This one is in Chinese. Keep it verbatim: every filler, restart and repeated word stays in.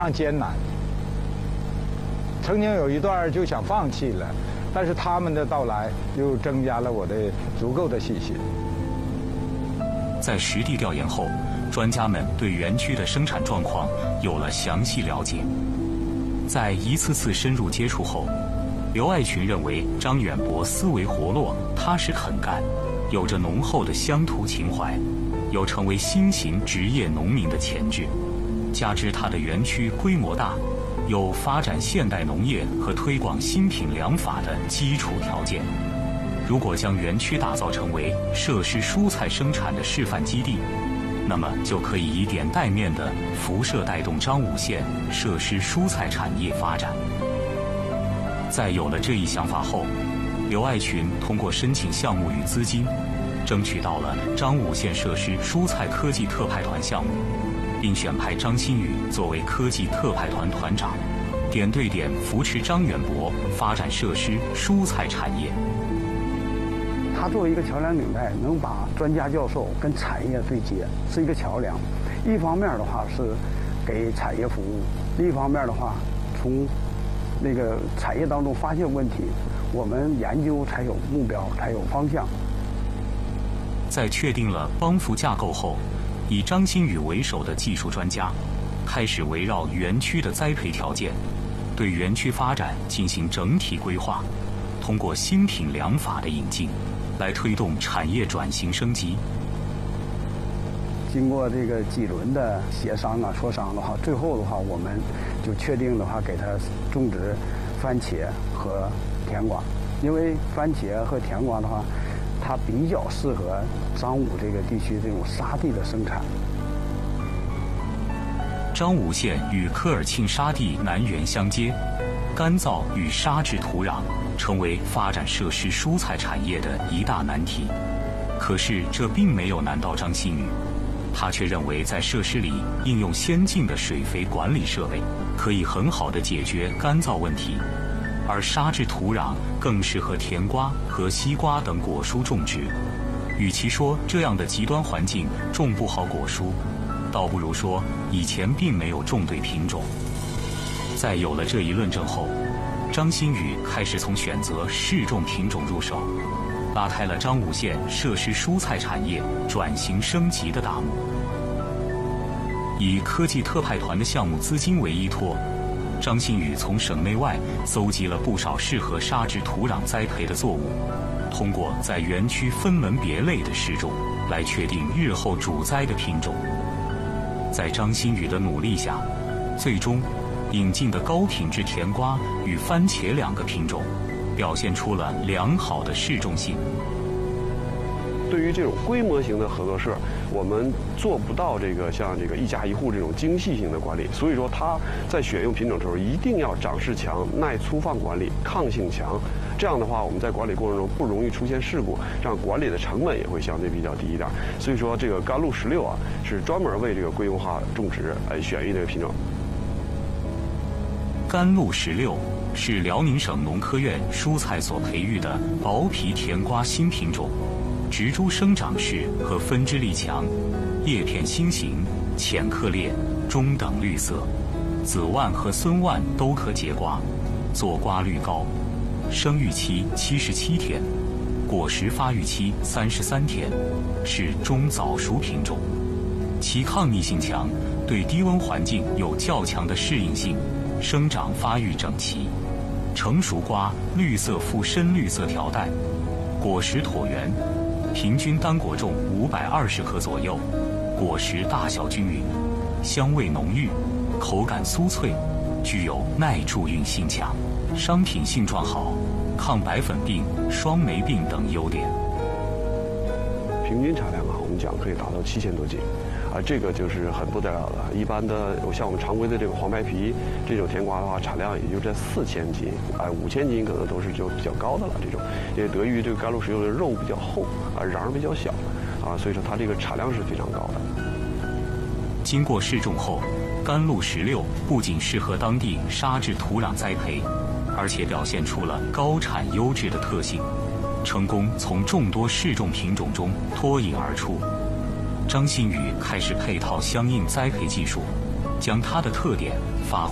常艰难。曾经有一段就想放弃了，但是他们的到来又增加了我的足够的信心。 在实地调研后，专家们对园区的生产状况有了详细了解。在一次次深入接触后，刘爱群认为张远博思维活络、踏实肯干，有着浓厚的乡土情怀，有成为新型职业农民的潜质。加之他的园区规模大，有发展现代农业和推广新品粮法的基础条件。如果将园区打造成为设施蔬菜生产的示范基地，那么就可以以点带面的辐射带动彰武县设施蔬菜产业发展。在有了这一想法后，刘爱群通过申请项目与资金，争取到了彰武县设施蔬菜科技特派团项目，并选派张新宇作为科技特派团团长，点对点扶持张远博发展设施蔬菜产业。 他作为一个桥梁领带，能把专家教授跟产业对接，是一个桥梁。一方面的话是给产业服务，另一方面的话，从那个产业当中发现问题，我们研究才有目标，才有方向。 在确定了帮扶架构后，以张新宇为首的技术专家开始围绕园区的栽培条件，对园区发展进行整体规划，通过新品粮法的引进，来推动产业转型升级。 经过这个几轮的协商啊、磋商的话，最后的话，我们就确定的话，给它种植番茄和甜瓜，因为番茄和甜瓜的话，它比较适合彰武这个地区这种沙地的生产。 彰武县与科尔沁沙地南缘相接，干燥与沙质土壤成为发展设施蔬菜产业的一大难题。可是这并没有难到张新宇，他却认为在设施里应用先进的水肥管理设备，可以很好地解决干燥问题，而沙质土壤更适合甜瓜和西瓜等果蔬种植。与其说这样的极端环境种不好果蔬，倒不如说以前并没有种对品种。在有了这一论证后，张新宇开始从选择适种品种入手，拉开了彰武县设施蔬菜产业转型升级的大幕。以科技特派团的项目资金为依托，张新宇从省内外搜集了不少适合沙质土壤栽培的作物，通过在园区分门别类的试种，来确定日后主栽的品种。在张新宇的努力下，最终引进的高品质甜瓜与番茄两个品种表现出了良好的适种性。 对于这种规模型的合作社，我们做不到这个像这个一家一户这种精细性的管理，所以说他在选用品种的时候一定要长势强、耐粗放管理、抗性强。这样的话，我们在管理过程中不容易出现事故，这样管理的成本也会相对比较低一点。所以说，这个甘露十六啊，是专门为这个规模化种植来选育这个品种。 甘露十六是辽宁省农科院蔬菜所培育的薄皮甜瓜新品种，植株生长势和分枝力强，叶片心形，浅颗粒，中等绿色，子蔓和孙蔓都可结瓜，坐瓜率高，生育期七十七天，果实发育期三十三天，是中早熟品种，其抗逆性强，对低温环境有较强的适应性，生长发育整齐。成熟瓜绿色附深绿色条带，果实椭圆，平均单果重五百二十克左右，果实大小均匀，香味浓郁，口感酥脆，具有耐贮运性强，商品性状好，抗白粉病、双霉病等优点。 平均产量啊，我们讲可以达到七千多斤，啊，这个就是很不得了了。一般的像我们常规的这个黄白皮这种甜瓜的话，产量也就在四千斤，啊，五千斤可能都是就比较高的了。这种也得益于这个甘露十六的肉比较厚，啊，瓤比较小，啊，所以说它这个产量是非常高的。 经过试种后，甘露十六不仅适合当地沙质土壤栽培，而且表现出了高产优质的特性，成功从众多试种品种中脱颖而出。张新宇开始配套相应栽培技术， 将它的特点发挥。